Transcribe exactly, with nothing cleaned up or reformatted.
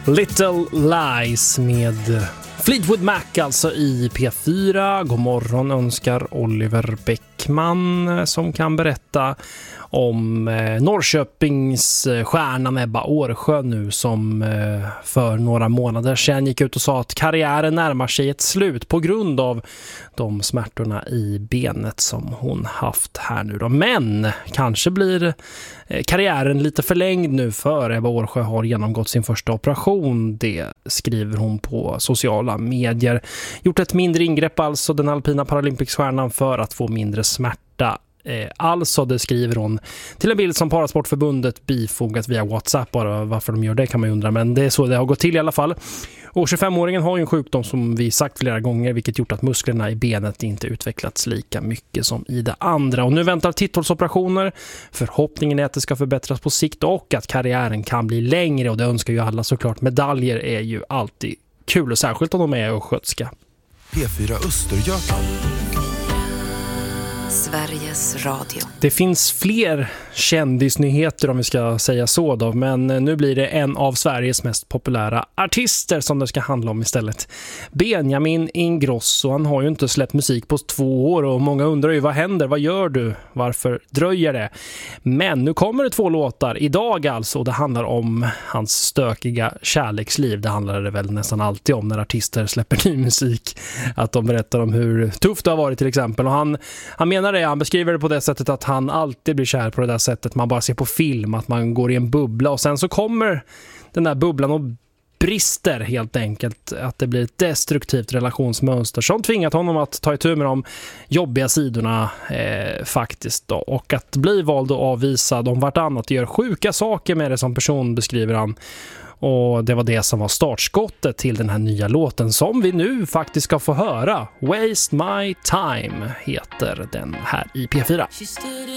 Little Lies med Fleetwood Mac alltså i P fyra. God morgon önskar Oliver Bäckman som kan berätta om eh, Norrköpings eh, stjärnan Ebba Årsjö nu som eh, för några månader sedan gick ut och sa att karriären närmar sig ett slut på grund av de smärtorna i benet som hon haft här nu då. Men kanske blir eh, karriären lite förlängd nu för Ebba Årsjö har genomgått sin första operation. Det skriver hon på sociala medier. Gjort ett mindre ingrepp alltså den alpina Paralympics-stjärnan för att få mindre smärta. Eh, alltså det skriver hon till en bild som Parasportförbundet bifogat via WhatsApp. Bara varför de gör det kan man ju undra, men det är så det har gått till i alla fall. Och tjugofemåringen har ju en sjukdom som vi sagt flera gånger, vilket gjort att musklerna i benet inte utvecklats lika mycket som i det andra. Och nu väntar titthålsoperationer. Förhoppningen är att det ska förbättras på sikt och att karriären kan bli längre, och det önskar ju alla såklart. Medaljer är ju alltid kul, och särskilt om de är östgötska. P fyra Östergötland. Sveriges Radio. Det finns fler kändisnyheter om vi ska säga så då, men nu blir det en av Sveriges mest populära artister som det ska handla om istället. Benjamin Ingrosso, han har ju inte släppt musik på två år och många undrar ju vad händer, vad gör du, varför dröjer det? Men nu kommer det två låtar idag alltså, och det handlar om hans stökiga kärleksliv. Det handlar det väl nästan alltid om när artister släpper ny musik, att de berättar om hur tufft det har varit till exempel, och han, han menar det, han beskriver det på det sättet att han alltid blir kär på det där sättet man bara ser på film, att man går i en bubbla och sen så kommer den där bubblan och brister helt enkelt, att det blir ett destruktivt relationsmönster som tvingat honom att ta itu med de jobbiga sidorna eh, faktiskt då, och att bli vald och avvisad om vartannat gör sjuka saker med det som person, beskriver han. Och det var det som var startskottet till den här nya låten som vi nu faktiskt ska få höra. Waste My Time heter den här i P fyra.